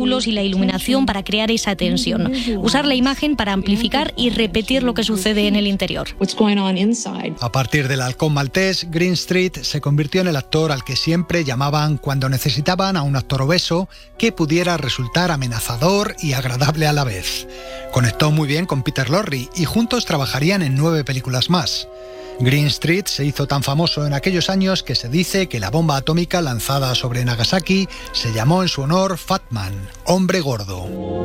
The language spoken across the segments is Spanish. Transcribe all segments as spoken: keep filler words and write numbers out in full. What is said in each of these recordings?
ángulos y la iluminación para crear esa tensión. Usar la imagen para amplificar y repetir lo que sucede en el interior. A partir del Halcón Maltés, Greenstreet se convirtió en el actor al que siempre llamaban cuando necesitaban a un actor obeso que pudiera resultar amenazador y agradable a la vez. Conectó muy bien con Peter Lorre y juntos trabajarían en nueve películas más. Greenstreet se hizo tan famoso en aquellos años que se dice que la bomba atómica lanzada sobre Nagasaki se llamó en su honor Fat Man, hombre gordo.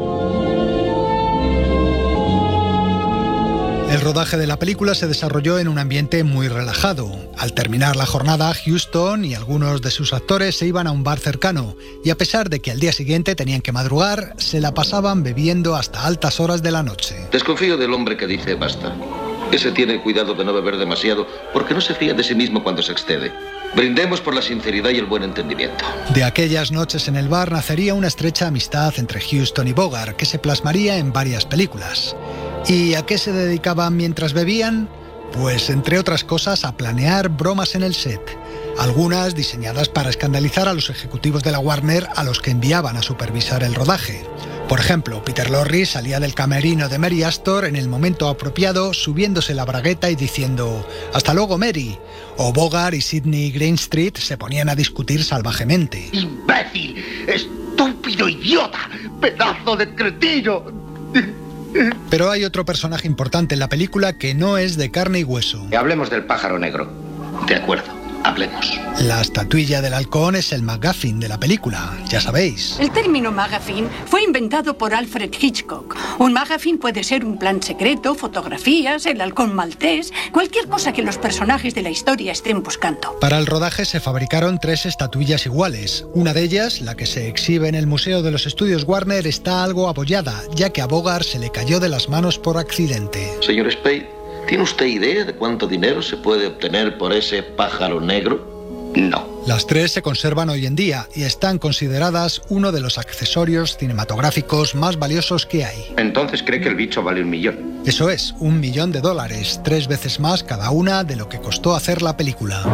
El rodaje de la película se desarrolló en un ambiente muy relajado. Al terminar la jornada, Huston y algunos de sus actores se iban a un bar cercano y a pesar de que al día siguiente tenían que madrugar, se la pasaban bebiendo hasta altas horas de la noche. Desconfío del hombre que dice basta. Ese tiene cuidado de no beber demasiado porque no se fía de sí mismo cuando se excede. Brindemos por la sinceridad y el buen entendimiento. De aquellas noches en el bar nacería una estrecha amistad entre Huston y Bogart que se plasmaría en varias películas. ¿Y a qué se dedicaban mientras bebían? Pues, entre otras cosas, a planear bromas en el set. Algunas diseñadas para escandalizar a los ejecutivos de la Warner a los que enviaban a supervisar el rodaje. Por ejemplo, Peter Lorre salía del camerino de Mary Astor en el momento apropiado, subiéndose la bragueta y diciendo «¡Hasta luego, Mary!». O Bogart y Sidney Greenstreet se ponían a discutir salvajemente. ¡Imbécil! ¡Estúpido idiota! ¡Pedazo de cretino! Pero hay otro personaje importante en la película que no es de carne y hueso. Hablemos del pájaro negro. De acuerdo. Hablemos. La estatuilla del halcón es el MacGuffin de la película, ya sabéis. El término MacGuffin fue inventado por Alfred Hitchcock. Un MacGuffin puede ser un plan secreto, fotografías, el halcón maltés, cualquier cosa que los personajes de la historia estén buscando. Para el rodaje se fabricaron tres estatuillas iguales. Una de ellas, la que se exhibe en el Museo de los Estudios Warner, está algo apoyada, ya que a Bogart se le cayó de las manos por accidente. Señor Spade, ¿tiene usted idea de cuánto dinero se puede obtener por ese pájaro negro? No. Las tres se conservan hoy en día y están consideradas uno de los accesorios cinematográficos más valiosos que hay. Entonces cree que el bicho vale un millón. Eso es, un millón de dólares, tres veces más cada una de lo que costó hacer la película.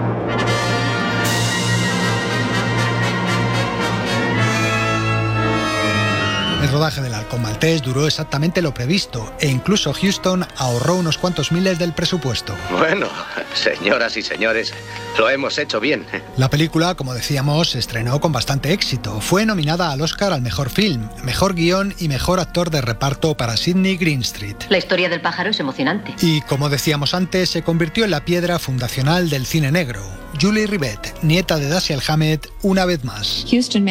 El rodaje del Halcón Maltés duró exactamente lo previsto e incluso Huston ahorró unos cuantos miles del presupuesto. Bueno, señoras y señores, lo hemos hecho bien. La película, como decíamos, se estrenó con bastante éxito. Fue nominada al Oscar al mejor film, mejor guión y mejor actor de reparto para Sidney Greenstreet. La historia del pájaro es emocionante. Y como decíamos antes, se convirtió en la piedra fundacional del cine negro. Julie Rivet, nieta de Dashiell Hammett, una vez más. Houston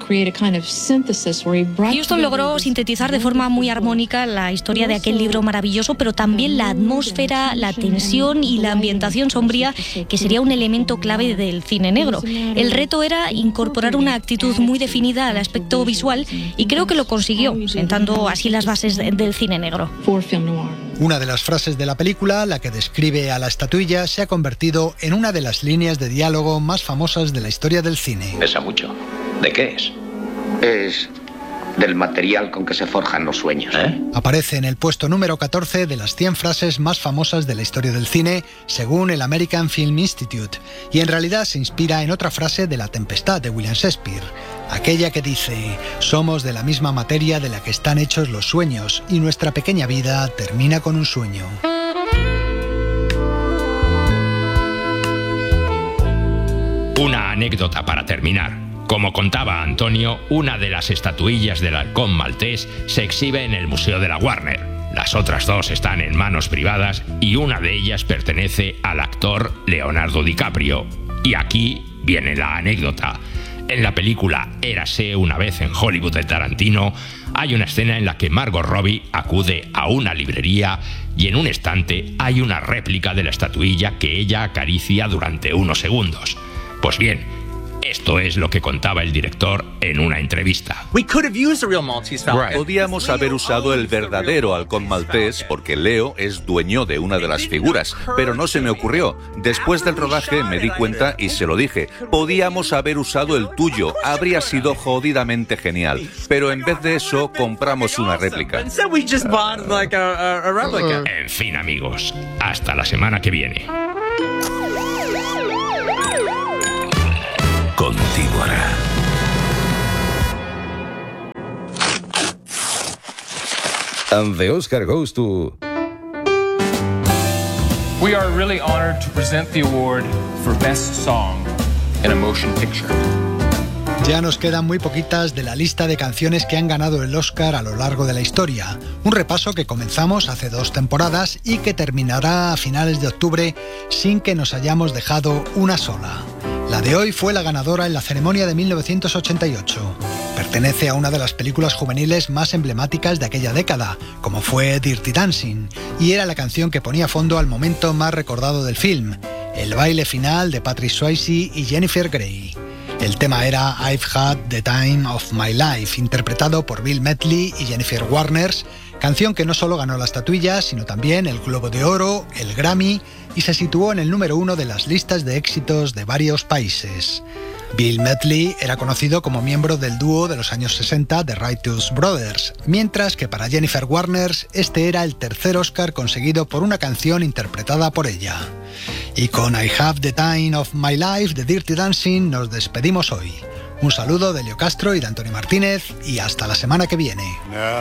logró sintetizar de forma muy armónica la historia de aquel libro maravilloso, pero también la atmósfera, la tensión y la ambientación sombría, que sería un elemento clave del cine negro. El reto era incorporar una actitud muy definida al aspecto visual y creo que lo consiguió, sentando así las bases del cine negro. Una de las frases de la película, la que describe a la estatuilla, se ha convertido en una de las líneas de diálogo más famosas de la historia del cine. Pesa mucho. ¿De qué es? Es del material con que se forjan los sueños. ¿Eh? Aparece en el puesto número catorce de las cien frases más famosas de la historia del cine, según el American Film Institute, y en realidad se inspira en otra frase de La Tempestad de William Shakespeare, aquella que dice: somos de la misma materia de la que están hechos los sueños, y nuestra pequeña vida termina con un sueño. Una anécdota para terminar. Como contaba Antonio, una de las estatuillas del halcón maltés se exhibe en el Museo de la Warner. Las otras dos están en manos privadas y una de ellas pertenece al actor Leonardo DiCaprio. Y aquí viene la anécdota. En la película Érase una vez en Hollywood de Tarantino, hay una escena en la que Margot Robbie acude a una librería y en un estante hay una réplica de la estatuilla que ella acaricia durante unos segundos. Pues bien, esto es lo que contaba el director en una entrevista. Podíamos haber usado el verdadero halcón maltés porque Leo es dueño de una de las figuras, pero no se me ocurrió. Después del rodaje me di cuenta y se lo dije. Podíamos haber usado el tuyo, habría sido jodidamente genial. Pero en vez de eso, compramos una réplica. En fin, amigos, hasta la semana que viene. Continuará. And the Oscar goes to... We are really honored to present the award for Best Song in a Motion Picture. Ya nos quedan muy poquitas de la lista de canciones que han ganado el Oscar a lo largo de la historia. Un repaso que comenzamos hace dos temporadas y que terminará a finales de octubre sin que nos hayamos dejado una sola. La de hoy fue la ganadora en la ceremonia de mil novecientos ochenta y ocho. Pertenece a una de las películas juveniles más emblemáticas de aquella década, como fue Dirty Dancing, y era la canción que ponía fondo al momento más recordado del film, el baile final de Patrick Swayze y Jennifer Grey. El tema era I've Had the Time of My Life, interpretado por Bill Medley y Jennifer Warner, canción que no solo ganó la estatuilla, sino también el Globo de Oro, el Grammy, y se situó en el número uno de las listas de éxitos de varios países. Bill Medley era conocido como miembro del dúo de los años sesenta The Righteous Brothers, mientras que para Jennifer Warner este era el tercer Oscar conseguido por una canción interpretada por ella. Y con I Have the Time of My Life de Dirty Dancing nos despedimos hoy. Un saludo de Leo Castro y de Antonio Martínez y hasta la semana que viene.